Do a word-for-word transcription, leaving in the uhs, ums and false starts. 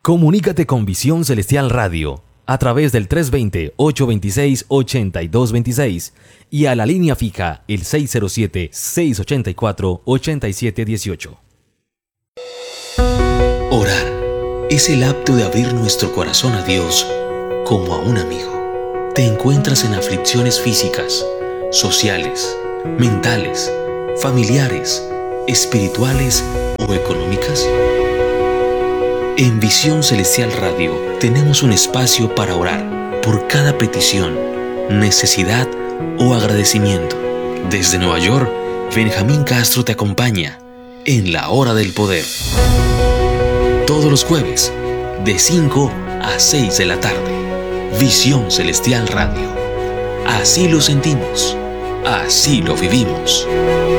Comunícate con Visión Celestial Radio a través del tres dos cero, ocho dos seis, ocho dos dos seis y a la línea fija el seis cero siete, seis ocho cuatro, ocho siete uno ocho. Orar es el acto de abrir nuestro corazón a Dios como a un amigo. ¿Te encuentras en aflicciones físicas, sociales, mentales, familiares, espirituales o económicas? En Visión Celestial Radio tenemos un espacio para orar por cada petición, necesidad o agradecimiento. Desde Nueva York, Benjamín Castro te acompaña en la Hora del Poder. Todos los jueves, de cinco a seis de la tarde. Visión Celestial Radio. Así lo sentimos, así lo vivimos.